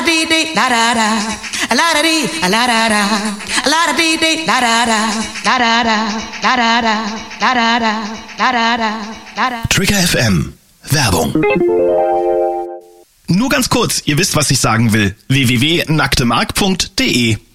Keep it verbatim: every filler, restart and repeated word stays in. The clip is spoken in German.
da dee dee da da da, a la da dee, a la da da, a la da dee dee da da da, da da da, da da da, da da da, da da da, da da. Trigger F M. Werbung. Nur ganz kurz, ihr wisst, was ich sagen will. w w w punkt nacktemark punkt de